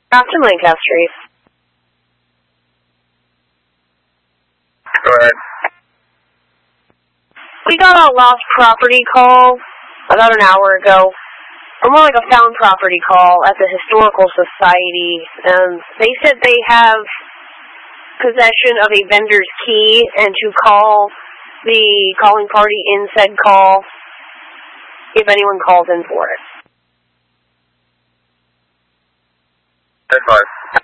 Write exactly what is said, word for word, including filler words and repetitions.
Captain Lancaster. Go ahead. We got a lost property call about an hour ago. Or more like a found property call at the Historical Society. And they said they have possession of a vendor's key and to call the calling party in said call if anyone calls in for it. That's fine.